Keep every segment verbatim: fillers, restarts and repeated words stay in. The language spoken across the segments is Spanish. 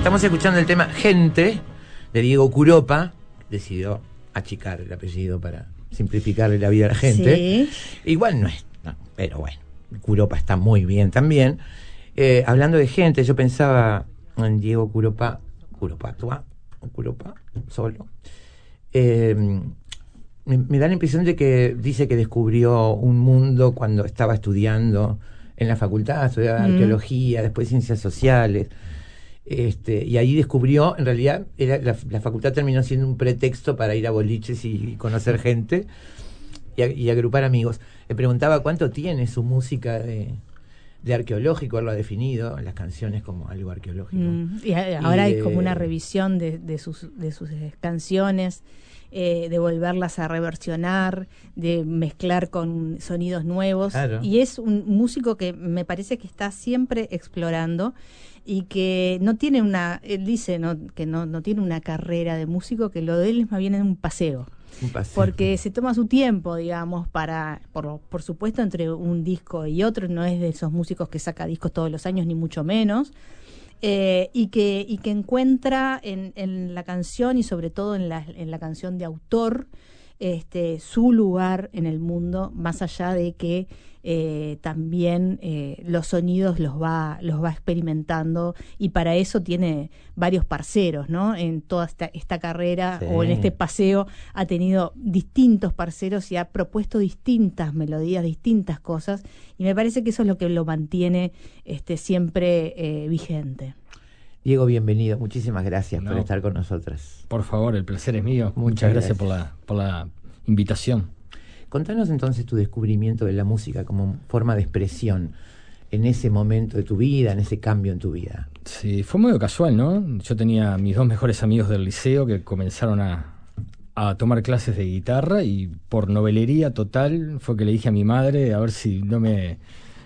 Estamos escuchando el tema Gente de Diego Curopa. Decidió achicar el apellido para simplificarle la vida a la gente. Sí. Igual no es, no, pero bueno, Curopa está muy bien también. Eh, hablando de gente, yo pensaba en Diego Curopa, Curopa, Tua, Curopa, solo. Eh, me, me da la impresión de que dice que descubrió un mundo cuando estaba estudiando en la facultad, estudiaba mm. arqueología, después ciencias sociales. Este, y ahí descubrió, en realidad era, la, la facultad terminó siendo un pretexto para ir a boliches y, y conocer gente y, a, y agrupar amigos. Le preguntaba cuánto tiene su música de, de arqueológico, él lo ha definido, las canciones como algo arqueológico. Mm, y a, ahora y, hay eh, como una revisión de, de, sus, de sus canciones, eh, de volverlas a reversionar, de mezclar con sonidos nuevos. Claro. Y es un músico que me parece que está siempre explorando y que no tiene una, él dice ¿no? que no, no tiene una carrera de músico, que lo de él es más bien un paseo. Un paseo. Porque se toma su tiempo, digamos, para, por, por supuesto, entre un disco y otro, no es de esos músicos que saca discos todos los años, ni mucho menos, eh, y que y que encuentra en, en la canción y sobre todo en la, en la canción de autor, este, su lugar en el mundo, más allá de que eh, también eh, los sonidos los va los va experimentando, y para eso tiene varios parceros, ¿no? En toda esta, esta carrera sí. o en este paseo ha tenido distintos parceros y ha propuesto distintas melodías, distintas cosas, y me parece que eso es lo que lo mantiene este, siempre eh, vigente. Diego, bienvenido. Muchísimas gracias no, por estar con nosotras. Por favor, el placer es mío. Muchas, Muchas gracias, gracias por la, por la invitación. Contanos entonces tu descubrimiento de la música como forma de expresión en ese momento de tu vida, en ese cambio en tu vida. Sí, fue muy casual, ¿no? Yo tenía mis dos mejores amigos del liceo que comenzaron a, a tomar clases de guitarra, y por novelería total fue que le dije a mi madre a ver si no me,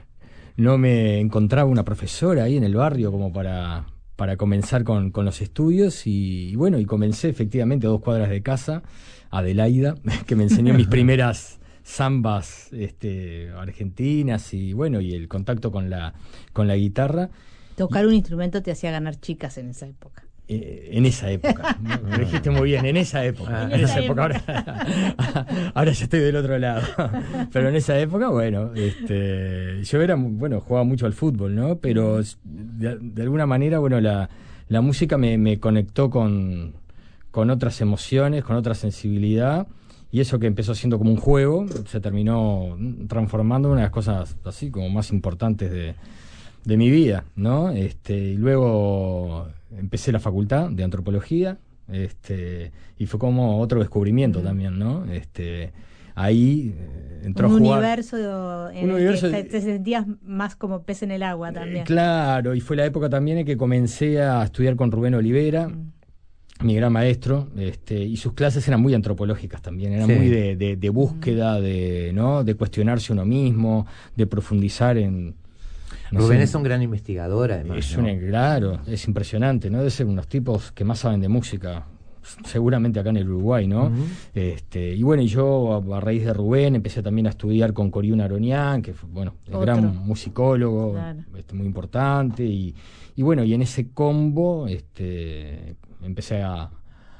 no me encontraba una profesora ahí en el barrio como para... para comenzar con, con los estudios, y, y bueno, y comencé efectivamente a dos cuadras de casa, Adelaida, que me enseñó mis primeras zambas este, argentinas, y bueno, y el contacto con la, con la guitarra. Tocar y, un instrumento te hacía ganar chicas en esa época. Eh, en esa época, me lo dijiste muy bien, en esa época, en, en esa esa época, época. Ahora, ahora ya estoy del otro lado, pero en esa época, bueno, este, yo era, bueno, jugaba mucho al fútbol, ¿no? Pero de, de alguna manera, bueno, la, la música me, me conectó con, con otras emociones, con otra sensibilidad, y eso que empezó siendo como un juego, se terminó transformando en una de las cosas así como más importantes de, de mi vida, ¿no? Este, y luego empecé la facultad de antropología, este, y fue como otro descubrimiento mm. también, ¿no? Este, ahí eh, entró un a jugar. Universo en un el universo que te, te sentías más como pez en el agua también. Eh, claro, y fue la época también en que comencé a estudiar con Rubén Olivera, mm. mi gran maestro, este, y sus clases eran muy antropológicas también, eran sí. muy de, de, de búsqueda, de, ¿no? de cuestionarse uno mismo, de profundizar en... No Rubén sé, es un gran investigador, además. Es ¿no? un, claro, es impresionante, ¿no? Debe ser unos tipos que más saben de música, seguramente acá en el Uruguay, ¿no? Uh-huh. este, y bueno, y yo a, a raíz de Rubén empecé también a estudiar con Coriún Aronian, que fue, bueno, el gran musicólogo, claro. este, muy importante, y, y bueno, y en ese combo este, empecé a,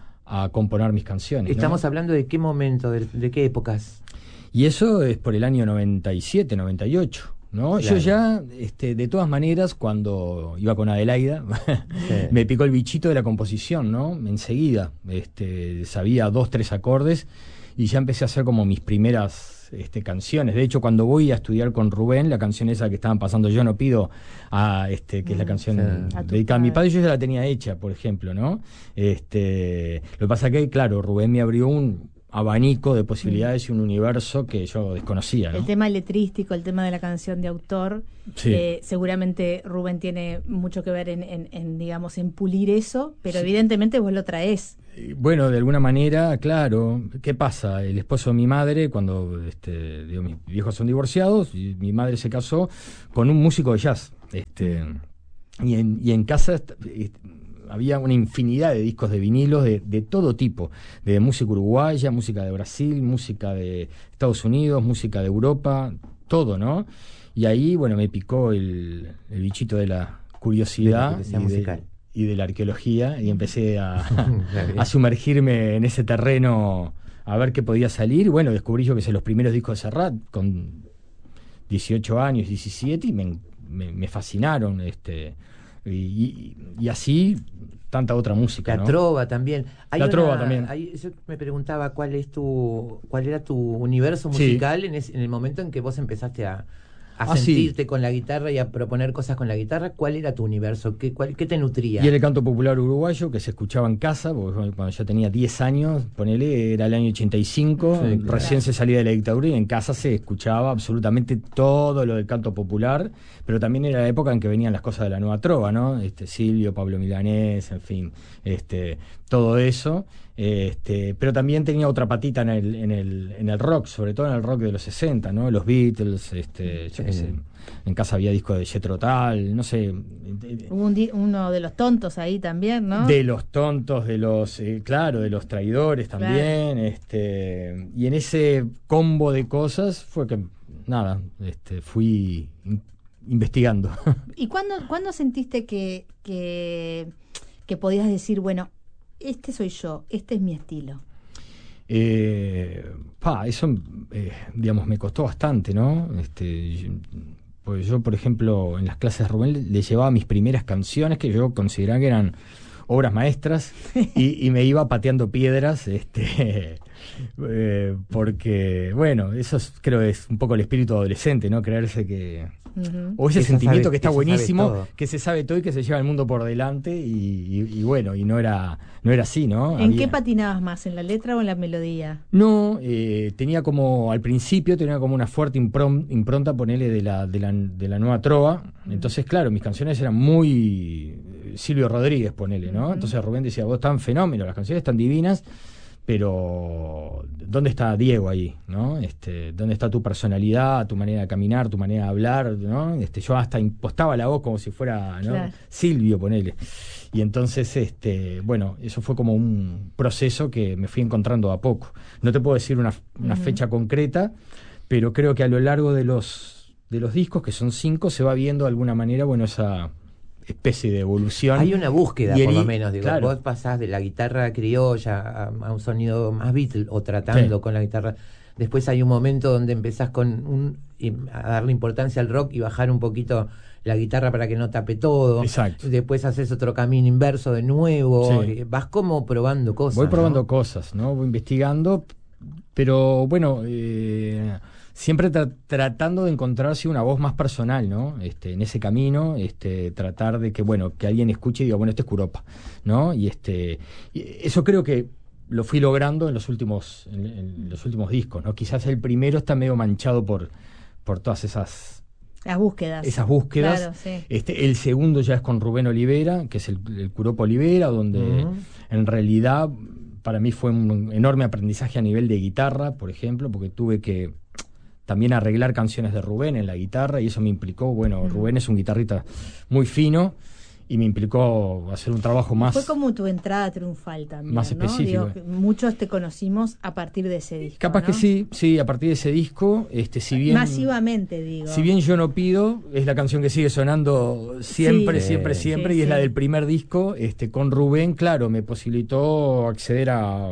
a componer mis canciones. Estamos ¿no? hablando de qué momento, de, de qué épocas. Y eso es por el año noventa y siete, noventa y ocho. ¿No? Claro. Yo ya, este, de todas maneras, cuando iba con Adelaida, sí. me picó el bichito de la composición, ¿no? Enseguida, este, sabía dos, tres acordes, y ya empecé a hacer como mis primeras este, canciones. De hecho, cuando voy a estudiar con Rubén, la canción esa que estaban pasando, Yo no pido, a, este, que es la canción sí. dedicada a mi padre, yo ya la tenía hecha, por ejemplo, ¿no? Este, lo que pasa que, claro, Rubén me abrió un abanico de posibilidades mm. y un universo que yo desconocía, ¿no? El tema letrístico, el tema de la canción de autor, sí. eh, seguramente Rubén tiene mucho que ver en, en, en digamos, en pulir eso, pero sí. evidentemente vos lo traés. Bueno, de alguna manera, claro. ¿Qué pasa? El esposo de mi madre, cuando este, digo, mis viejos son divorciados, y mi madre se casó con un músico de jazz, este, y en, y en casa este, había una infinidad de discos de vinilos de, de todo tipo, de música uruguaya, música de Brasil, música de Estados Unidos, música de Europa, todo, ¿no? Y ahí, bueno, me picó el, el bichito de la curiosidad de y, musical. y de la arqueología, y empecé a, a sumergirme en ese terreno a ver qué podía salir. Y bueno, descubrí yo que sé los primeros discos de Serrat con dieciocho años, diecisiete, y me, me, me fascinaron, este y, y, y así tanta otra música, la ¿no? trova también. Hay la una, trova también. Hay, yo me preguntaba cuál es tu, cuál era tu universo musical, sí, en, es, en el momento en que vos empezaste a, a ah, sentirte sí. con la guitarra y a proponer cosas con la guitarra. ¿Cuál era tu universo? ¿Qué, cuál, qué te nutría? Y era el canto popular uruguayo, que se escuchaba en casa, porque cuando yo tenía diez años, ponele, era el año ochenta y cinco, sí, claro. Recién se salía de la dictadura, y en casa se escuchaba absolutamente todo lo del canto popular, pero también era la época en que venían las cosas de la nueva trova, ¿no? Este, Silvio, Pablo Milanés, en fin, este, todo eso. Este, pero también tenía otra patita en el, en el, en el rock, sobre todo en el rock de los sesenta, ¿no? Los Beatles, este, yo qué sé, en casa había discos de Jethro Tull, no sé. Hubo un di- uno de los tontos ahí también, ¿no? De los tontos, de los, eh, claro, de los traidores también, claro. este, y en ese combo de cosas fue que, nada, este, fui in- investigando. ¿Y cuándo, cuándo sentiste que, que, que podías decir, bueno, este soy yo, este es mi estilo? Eh, pa, eso, eh, digamos, me costó bastante, ¿no? Este, yo, pues yo, por ejemplo, en las clases de Rubén le, le llevaba mis primeras canciones, que yo consideraba que eran obras maestras, y, y me iba pateando piedras, este, eh, porque, bueno, eso es, creo que es un poco el espíritu adolescente, ¿no? Creerse que... Uh-huh. O ese que sentimiento sabe, que está que buenísimo, que se sabe todo y que se lleva el mundo por delante, y, y, y bueno, y no era no era así, ¿no? ¿En Había... qué patinabas más? ¿En la letra o en la melodía? No, eh, tenía como, al principio tenía como una fuerte impron, impronta, ponele, de la, de la, de la nueva trova. Uh-huh. Entonces, claro, mis canciones eran muy Silvio Rodríguez, ponele, ¿no? Uh-huh. Entonces Rubén decía, vos tan fenómeno, las canciones están divinas, pero ¿dónde está Diego ahí? ¿No? Este, ¿dónde está tu personalidad, tu manera de caminar, tu manera de hablar? ¿No? Este, yo hasta impostaba la voz como si fuera, ¿no? Claro. Silvio, ponele. Y entonces, este, bueno, eso fue como un proceso que me fui encontrando a poco. No te puedo decir una, una uh-huh. fecha concreta, pero creo que a lo largo de los, de los discos, que son cinco, se va viendo de alguna manera, bueno, esa especie de evolución. Hay una búsqueda, el, por lo menos, digo, claro. Vos pasás de la guitarra criolla a, a un sonido más Beatle, o tratando sí. con la guitarra. Después hay un momento donde empezás con un, a darle importancia al rock y bajar un poquito la guitarra para que no tape todo. Exacto. Después haces otro camino inverso de nuevo. Sí. Vas como probando cosas. Voy probando ¿no? cosas, ¿no? Voy investigando, pero bueno, eh, siempre tra- tratando de encontrarse una voz más personal, ¿no? Este, en ese camino, este, tratar de que, bueno, que alguien escuche y diga, bueno, este es Curopa, ¿no? Y este, y eso creo que lo fui logrando en los últimos, en, en los últimos discos, ¿no? Quizás el primero está medio manchado por, por todas esas las búsquedas. Esas búsquedas. Claro, sí. Este, el segundo ya es con Rubén Olivera, que es el, el Curopa Olivera, donde uh-huh. en realidad para mí fue un enorme aprendizaje a nivel de guitarra, por ejemplo, porque tuve que también arreglar canciones de Rubén en la guitarra, y eso me implicó, bueno, uh-huh. Rubén es un guitarrista muy fino, y me implicó hacer un trabajo más... Fue como tu entrada triunfal también, más específico. ¿no? Digo, muchos te conocimos a partir de ese disco, Capaz ¿no? que sí, sí, a partir de ese disco, este, si bien... Masivamente, digo. Si bien Yo no pido, es la canción que sigue sonando siempre, sí, siempre, siempre, sí, y es sí. la del primer disco, este, con Rubén, claro, me posibilitó acceder a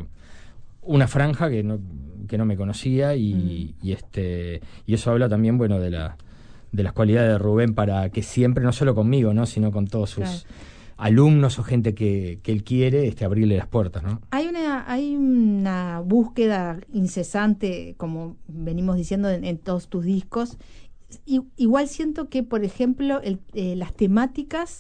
una franja que no, que no me conocía, y, mm. y, este, y eso habla también, bueno, de la... de las cualidades de Rubén, para que siempre, no solo conmigo, ¿no? sino con todos sus claro. alumnos o gente que, que él quiere, este, abrirle las puertas, ¿no? Hay una, hay una búsqueda incesante, como venimos diciendo en, en todos tus discos. I, igual siento que, por ejemplo, el, eh, las temáticas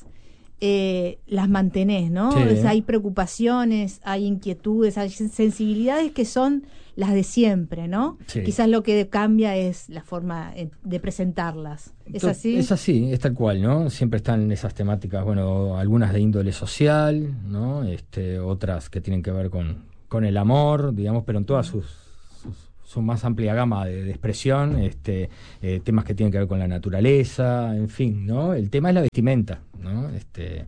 eh, las mantenés, ¿no? Sí. O sea, hay preocupaciones, hay inquietudes, hay sensibilidades que son las de siempre, ¿no? Sí. Quizás lo que cambia es la forma de presentarlas. ¿Es así? Es así, es tal cual, ¿no? Siempre están esas temáticas, bueno, algunas de índole social, ¿no? Este, otras que tienen que ver con, con el amor, digamos, pero en todas sus, sus su más amplia gama de, de expresión, este, eh, temas que tienen que ver con la naturaleza, en fin, ¿no? El tema es la vestimenta, ¿no? Este,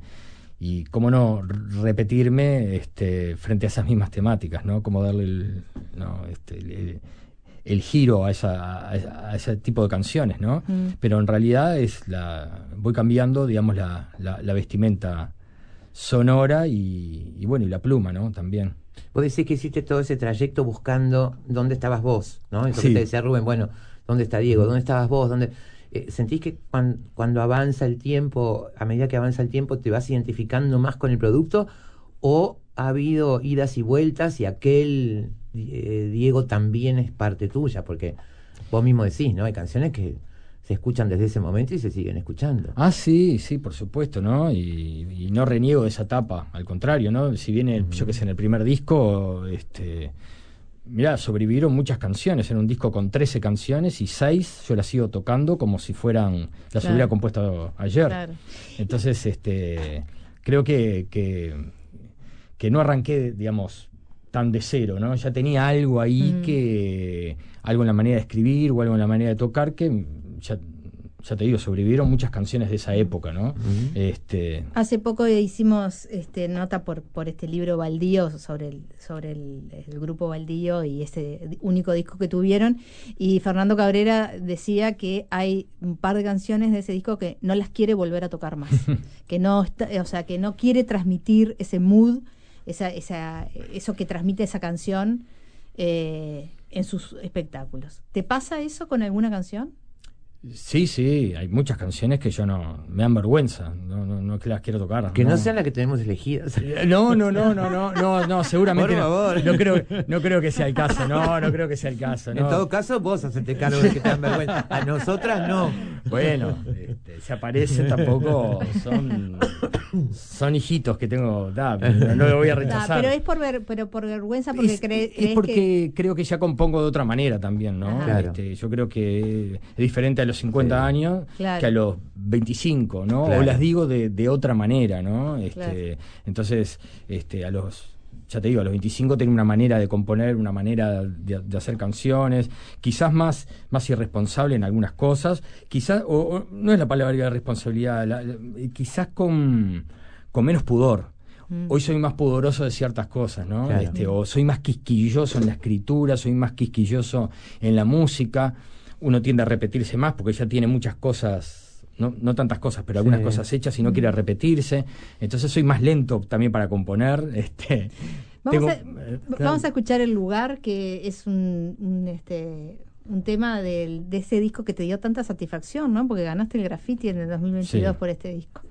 y cómo no repetirme este, frente a esas mismas temáticas, ¿no? Cómo darle el, no, este, el, el giro a, esa, a, a ese tipo de canciones, ¿no? Mm. Pero en realidad es la voy cambiando, digamos, la, la, la vestimenta sonora y, y bueno, y la pluma, ¿no? También. Vos decís que hiciste todo ese trayecto buscando dónde estabas vos, ¿no? Eso Sí. que te decía Rubén, bueno, ¿dónde está Diego? ¿Dónde estabas vos? ¿Dónde...? Eh, ¿Sentís que cuan, cuando avanza el tiempo, a medida que avanza el tiempo, te vas identificando más con el producto? ¿O ha habido idas y vueltas y aquel eh, Diego también es parte tuya? Porque vos mismo decís, ¿no? Hay canciones que se escuchan desde ese momento y se siguen escuchando. Ah, sí, sí, por supuesto, ¿no? Y, y no reniego de esa etapa, al contrario, ¿no? Si bien, el, yo que sé, en el primer disco, este, mirá, sobrevivieron muchas canciones, era un disco con trece canciones y seis yo las sigo tocando como si fueran, las Claro. hubiera compuesto ayer. Claro. Entonces, este, creo que, que, que no arranqué, digamos, tan de cero, ¿no? Ya tenía algo ahí Mm. que, algo en la manera de escribir o algo en la manera de tocar que ya, ya te digo, sobrevivieron muchas canciones de esa época, ¿no? Ujú. Este, Hace poco hicimos este nota por, por este libro Baldío sobre el, sobre el, el grupo Baldío y ese único disco que tuvieron, y Fernando Cabrera decía que hay un par de canciones de ese disco que no las quiere volver a tocar más, que no está, o sea, que no quiere transmitir ese mood, esa, esa, eso que transmite esa canción eh, en sus espectáculos. ¿Te pasa eso con alguna canción? sí, sí, hay muchas canciones que yo no, me dan vergüenza, no, no, no es que las quiero tocar. Que no, no sean las que tenemos elegidas. No, no, no, no, no, no, no, seguramente Por no, favor. no creo, no creo que sea el caso, no, no creo que sea el caso, no. En todo caso, vos hacete cargo de que te dan vergüenza. A nosotras no. Bueno, este, si aparecen tampoco son, son hijitos que tengo, da, no, no lo voy a Ah, rechazar. pero es por ver, pero por vergüenza porque es, cree- es crees porque que creo que ya compongo de otra manera también, ¿no? Ajá. Claro. Este, yo creo que es diferente a los cincuenta Sí. años Claro. que a los veinticinco, ¿no? Claro. O las digo de, de otra manera, ¿no? Este, Claro. Entonces, este, a los, ya te digo, a los veinticinco tengo una manera de componer, una manera de, de hacer canciones, quizás más, más irresponsable en algunas cosas, quizás, o, o no es la palabra de responsabilidad, la- la- quizás con, con menos pudor. Mm. Hoy soy más pudoroso de ciertas cosas, ¿no? Claro. Este, o soy más quisquilloso en la escritura, soy más quisquilloso en la música. Uno tiende a repetirse más porque ya tiene muchas cosas, no, no tantas cosas, pero algunas Sí. cosas hechas y no quiere repetirse. Entonces soy más lento también para componer. Este, Vamos, tengo- a, eh, vamos a escuchar El Lugar, que es un, un, este, un tema del, de ese disco que te dio tanta satisfacción, ¿no? Porque ganaste el graffiti en el dos mil veintidós Sí. por este disco.